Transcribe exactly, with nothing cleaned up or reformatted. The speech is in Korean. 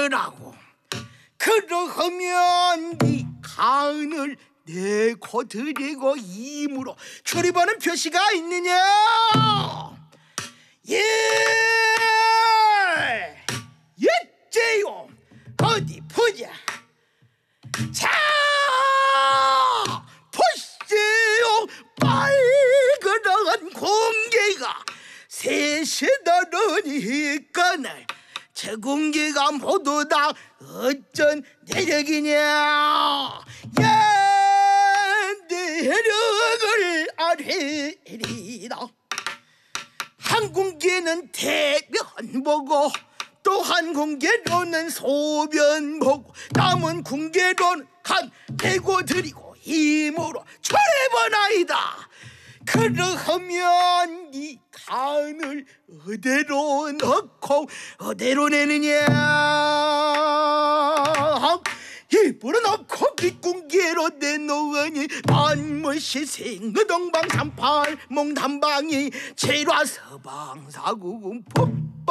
어쩌라고. 그러하면 이 간을 내고 드리고 임으로 출입하는 표시가 있느냐? 예, 예째요. 어디 보자. 자, 보세요. 빨간 공개가 셋이 다르니까는 저 공개가 모두 다 어쩐 내력이냐? 내력을 아뢰리다. 한 공개는 대변 보고 또 한 공개로는 소변 보고 남은 공개로는 간 대고 드리고 힘으로 철해보나이다. 그러하면 이 간을 어디로 넣고 어디로 내느냐? 입으로 넣고 빗공개로 내놓으니 만물시 생의동방 삼팔 몽단방이 칠화서방 사구공포